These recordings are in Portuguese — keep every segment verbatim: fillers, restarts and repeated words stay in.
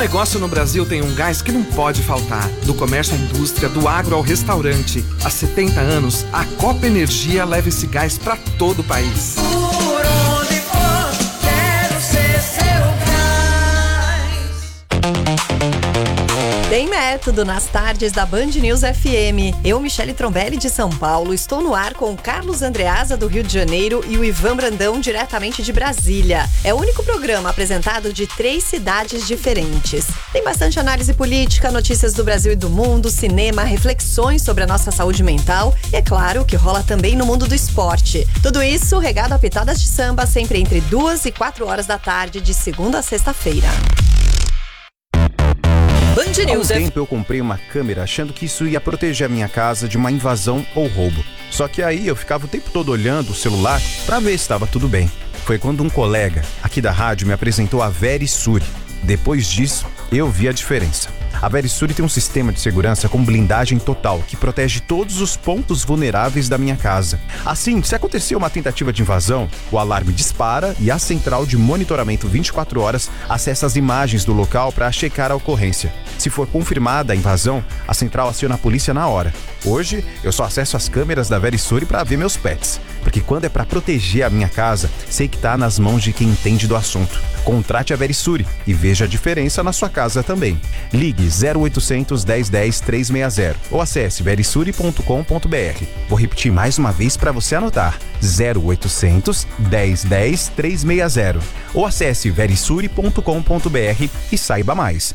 negócio no Brasil tem um gás que não pode faltar. Do comércio à indústria, do agro ao restaurante. Há setenta anos, a Copa Energia leva esse gás para todo o país. Por onde for, quero ser seu gás. Tem método nas tardes da Band News F M. Eu, Michele Trombelli, de São Paulo, estou no ar com o Carlos Andreasa, do Rio de Janeiro, e o Ivan Brandão, diretamente de Brasília. É o único programa apresentado de três cidades diferentes. Tem bastante análise política, notícias do Brasil e do mundo, cinema, reflexões sobre a nossa saúde mental e, é claro, o que rola também no mundo do esporte. Tudo isso regado a pitadas de samba, sempre entre duas e quatro horas da tarde, de segunda a sexta-feira. Band News. Há um tempo eu comprei uma câmera achando que isso ia proteger a minha casa de uma invasão ou roubo. Só que aí eu ficava o tempo todo olhando o celular para ver se estava tudo bem. Foi quando um colega aqui da rádio me apresentou a Verisure. Depois disso, eu vi a diferença. A Verisure tem um sistema de segurança com blindagem total que protege todos os pontos vulneráveis da minha casa. Assim, se acontecer uma tentativa de invasão, o alarme dispara e a central de monitoramento vinte e quatro horas acessa as imagens do local para checar a ocorrência. Se for confirmada a invasão, a central aciona a polícia na hora. Hoje, eu só acesso as câmeras da Verisure para ver meus pets, porque quando é para proteger a minha casa, sei que tá nas mãos de quem entende do assunto. Contrate a Verisure e veja a diferença na sua casa também. Ligue zero oitocentos, dez, dez, trezentos e sessenta ou acesse verisure ponto com ponto b r. Vou repetir mais uma vez para você anotar: zero oitocentos, dez, dez, trezentos e sessenta ou acesse verisure ponto com ponto b r e saiba mais.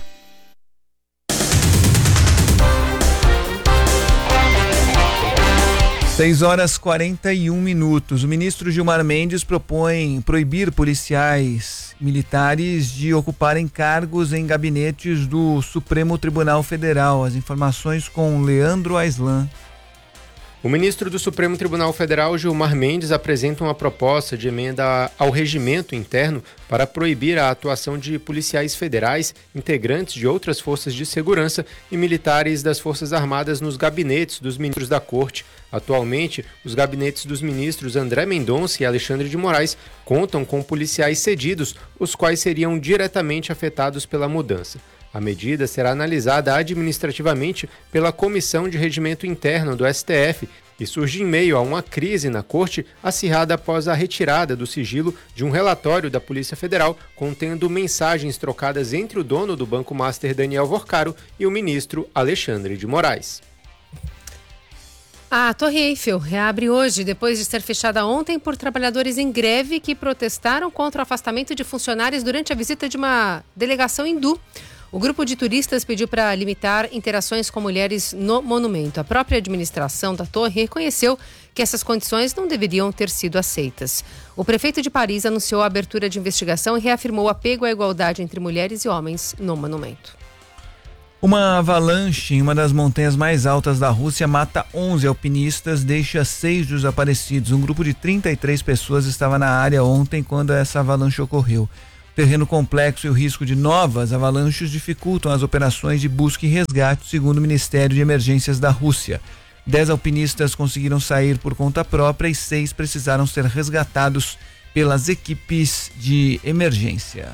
seis horas e quarenta e um minutos. O ministro Gilmar Mendes propõe proibir policiais militares de ocuparem cargos em gabinetes do Supremo Tribunal Federal. As informações com Leandro Aislan. O ministro do Supremo Tribunal Federal, Gilmar Mendes, apresenta uma proposta de emenda ao regimento interno para proibir a atuação de policiais federais, integrantes de outras forças de segurança e militares das Forças Armadas nos gabinetes dos ministros da Corte. Atualmente, os gabinetes dos ministros André Mendonça e Alexandre de Moraes contam com policiais cedidos, os quais seriam diretamente afetados pela mudança. A medida será analisada administrativamente pela Comissão de Regimento Interno do S T F e surge em meio a uma crise na Corte acirrada após a retirada do sigilo de um relatório da Polícia Federal contendo mensagens trocadas entre o dono do Banco Master, Daniel Vorcaro, e o ministro Alexandre de Moraes. A Torre Eiffel reabre hoje, depois de ser fechada ontem por trabalhadores em greve que protestaram contra o afastamento de funcionários durante a visita de uma delegação hindu. O grupo de turistas pediu para limitar interações com mulheres no monumento. A própria administração da torre reconheceu que essas condições não deveriam ter sido aceitas. O prefeito de Paris anunciou a abertura de investigação e reafirmou o apego à igualdade entre mulheres e homens no monumento. Uma avalanche em uma das montanhas mais altas da Rússia mata onze alpinistas, deixa seis desaparecidos. Um grupo de trinta e três pessoas estava na área ontem quando essa avalanche ocorreu. Terreno complexo e o risco de novas avalanches dificultam as operações de busca e resgate, segundo o Ministério de Emergências da Rússia. Dez alpinistas conseguiram sair por conta própria e seis precisaram ser resgatados pelas equipes de emergência.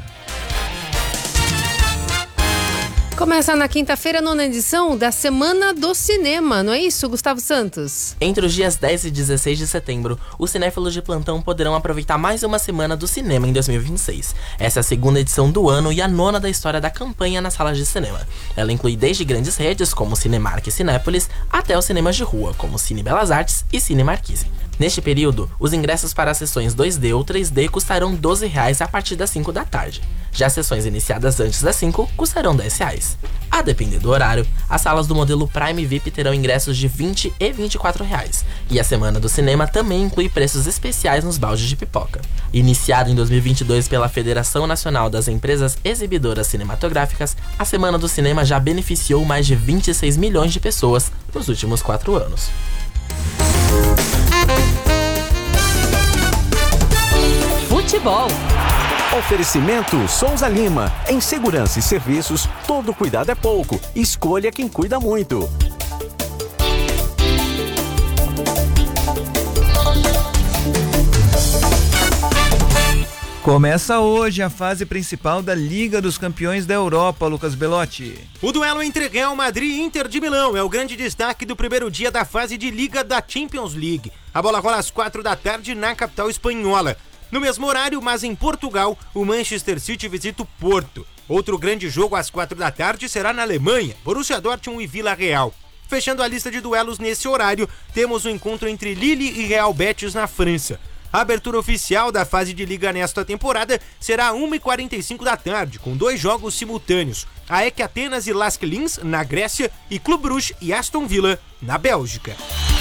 Começa na quinta-feira a nona edição da Semana do Cinema, não é isso, Gustavo Santos? Entre os dias dez e dezesseis de setembro, os cinéfilos de plantão poderão aproveitar mais uma semana do cinema em dois mil e vinte e seis. Essa é a segunda edição do ano e a nona da história da campanha nas salas de cinema. Ela inclui desde grandes redes, como Cinemark e Cinépolis, até os cinemas de rua, como Cine Belas Artes e Cine Marquise. Neste período, os ingressos para as sessões dois D ou três D custarão doze reais a partir das cinco da tarde. Já as sessões iniciadas antes das cinco custarão dez reais. A depender do horário, as salas do modelo Prime V I P terão ingressos de vinte e vinte e quatro reais. E a Semana do Cinema também inclui preços especiais nos baldes de pipoca. Iniciada em dois mil e vinte e dois pela Federação Nacional das Empresas Exibidoras Cinematográficas, a Semana do Cinema já beneficiou mais de vinte e seis milhões de pessoas nos últimos quatro anos. Futebol. Oferecimento Souza Lima. Em segurança e serviços, todo cuidado é pouco. Escolha quem cuida muito. Começa hoje a fase principal da Liga dos Campeões da Europa, Lucas Belotti. O duelo entre Real Madrid e Inter de Milão é o grande destaque do primeiro dia da fase de Liga da Champions League. A bola rola às quatro da tarde na capital espanhola. No mesmo horário, mas em Portugal, o Manchester City visita o Porto. Outro grande jogo às quatro da tarde será na Alemanha, Borussia Dortmund e Vila Real. Fechando a lista de duelos nesse horário, temos o encontro entre Lille e Real Betis na França. A abertura oficial da fase de liga nesta temporada será às uma e quarenta e cinco da tarde, com dois jogos simultâneos. A E C Atenas e Lask Linz, na Grécia, e Clube Brugge e Aston Villa, na Bélgica.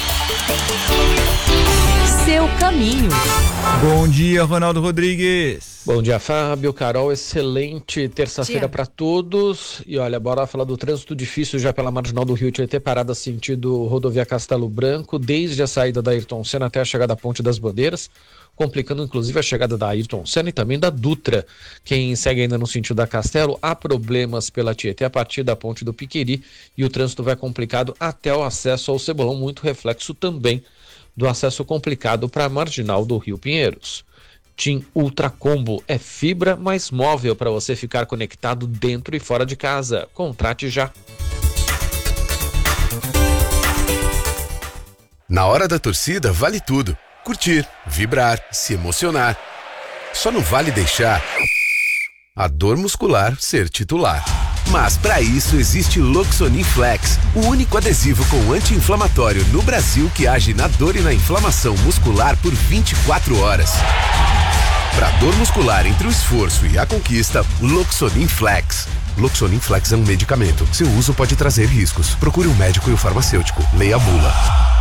Seu caminho. Bom dia, Ronaldo Rodrigues. Bom dia, Fábio, Carol, excelente terça-feira para todos. E olha, bora falar do trânsito difícil já pela Marginal do Rio Tietê, parada sentido rodovia Castelo Branco, desde a saída da Ayrton Senna até a chegada à Ponte das Bandeiras, complicando inclusive a chegada da Ayrton Senna e também da Dutra. Quem segue ainda no sentido da Castelo, há problemas pela Tietê a partir da Ponte do Piqueri e o trânsito vai complicado até o acesso ao Cebolão, muito reflexo também do acesso complicado para a Marginal do Rio Pinheiros. TIM Ultra Combo é fibra mais móvel para você ficar conectado dentro e fora de casa. Contrate já. Na hora da torcida vale tudo. Curtir, vibrar, se emocionar. Só não vale deixar a dor muscular ser titular. Mas para isso existe Loxonin Flex, o único adesivo com anti-inflamatório no Brasil que age na dor e na inflamação muscular por vinte e quatro horas. Para dor muscular entre o esforço e a conquista, Loxonin Flex. Loxonin Flex é um medicamento. Seu uso pode trazer riscos. Procure um médico e o farmacêutico. Leia a bula.